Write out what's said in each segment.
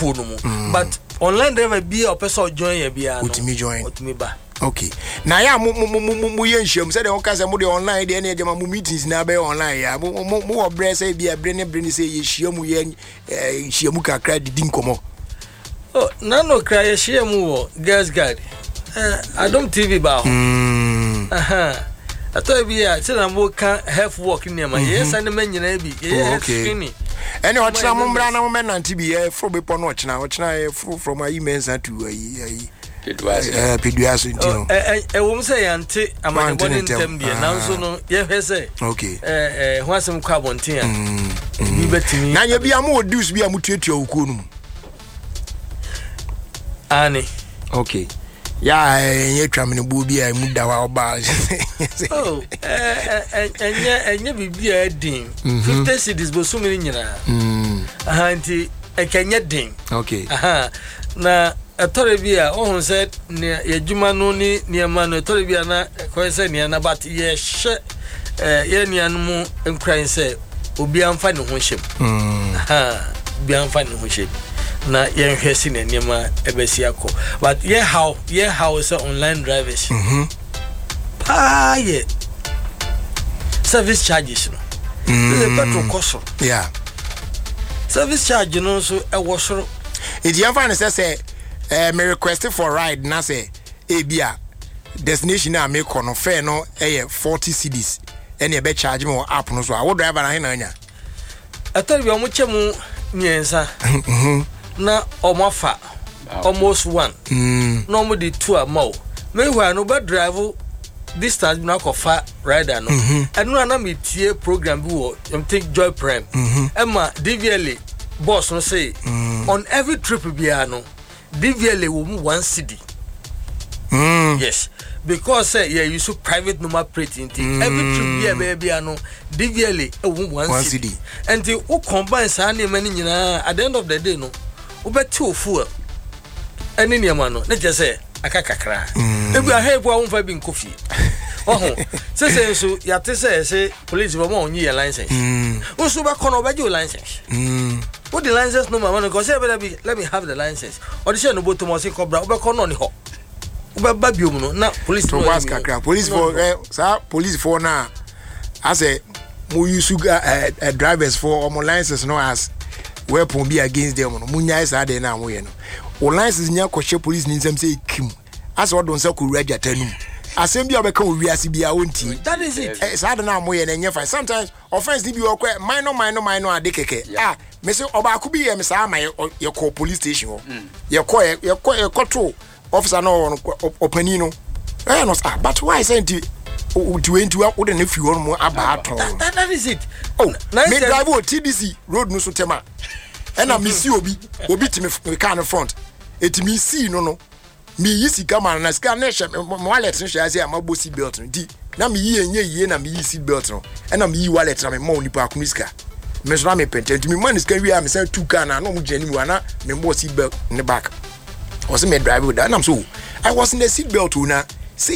pool no but online driver be a person join ya be a utimi join utimi ba okay na ya mu ye nhyiam say de won ka say mu de online de na ye jama mu meetings na be online ya mu obre say bia bre ne say ye hyiam ye hyiam kakra didi nkomo oh na no kra ye hyiam wo girls guide Adom TV ba ato bi ya say na mo kan health work ni ma ye say na manyina bi ye screening ene ochina mo mbra na mo menante bi ye fro be pono ochina ye fro from ayi mensa to ayi Peduas intino wo say yante amane boni ntem bi na nso no ye hwese okay ho asem kwa bonten a bi betimi na ye bia mo odus bia mo tuatua wuko no ani okay ya ye twamene bu bia mu da wa oba oh enye bibia din 50 cities bo so many nyina anti ekenya din okay na etore bia ohun said ye djuma no ni niema no etore bia na ko se ni na but ye hye ye nianmu enkran se obi amfa ne ho hyem bi amfa ne ho hyem na ye hwesi ne niema ebesi akọ but ye how say online drivers pa ye service charges no the petrol cost yeah service charge no so e wo soro it you find say me request for ride na say bia destination na me kono fare no 40 cedis ene e be charge me app no so a wo driver na he na anya atari bi o mo chemu miensa na o mo fa almost one na o mo di 2 amount me hwa no be drive distance na ko fa rider no enu na me tie program bi wo take Joy Prime ema DVLA boss no say on every trip bia no DVLA will move 1 cedi. Yes, because you use private number plate in every trip baby no DVLA will move 1 cedi. And the who combines any money at the end of the day no, we bet 2 fuel. Any niamano, let's just say akakakra. If we are here, we won't find being coffee. Oh, say so. You say police will want your license. Who's super corner your license? What the license no man because let me have the license. Or the share no boto mo say cobra oba kono ni ho. Oba babio no na police to pass kakra police for sir police for na as a mo use drivers for my license no as weapon be against them no munya is ade na mo ye no. O license nya kwhye police ni nsem say kim as o don say ko wura jatanu. Asem bi obeka o wiase bia wonti that is it sad na mo ye na nya fine sometimes offense bi o kwa minor ade keke me say oba ku bi ye me sa ma ye call police station ho ye call to officer no opani no no but why say nti o de na fi ho mo aba aton that is it oh me drive o TBC road no so tema na me see obi timi car no front etimi see no me yisi kama na ska na hye wallet no hye ase amabo seat belt no di na me yi enye na me yi seat belt no na me yi wallet na me ma onipa akunu ska me so na me pente me man ska wi am say 2 car na no mo jani mu ana me mo seat belt in the back was me drive with that and I'm so I was in the seat belt na say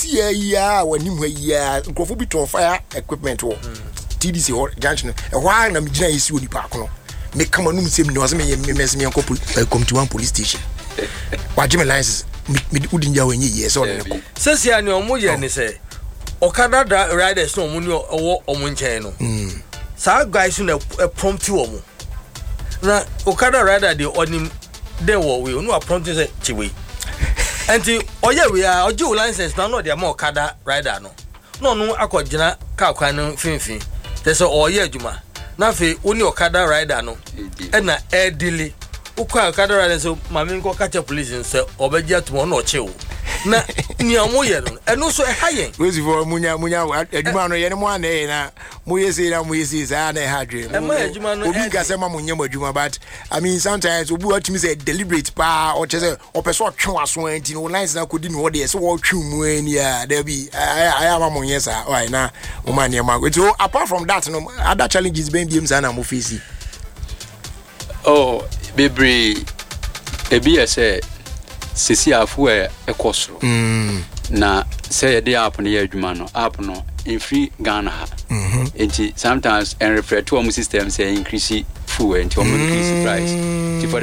ya wani mu ya nkofo bi to fire equipment wo TDC or junction e wa na me gina yisi onipa akunu me kama no msem no was me come to one police station wajime license me udinja wenye yes on ne ko sesi ani omo ye ne se okada riders no omo ni omo nchen no sa guys na prompt omo na okada rider de onim de wo we no prompt say chiwe enti oye we a oje license na no de ma okada rider no akogina ka kwan no finfin te se oye adwuma na fe oni okada rider no e na edili ukwa kadara le so mami nko kacha police nse obegia tumo na oche o na ni amoye no eno so e hayen wezi for munya aduma no ye ne mo ana na mo yesi sa na ha dwe obi ga se ma munya aduma but I mean sometimes obi watimi say deliberate pa o chese o person otwe aso anti no license na kodi no de so wo twu mu ani a da bi aya ma munya sa o na o ma ne ma so apart from that no other challenges ben biem sa na mo face oh Bibri ebi say sisi afu ekosro na say the app na adwuma no app no in free Ghana ha enti sometimes and refer to our system say increase fuel and to increase price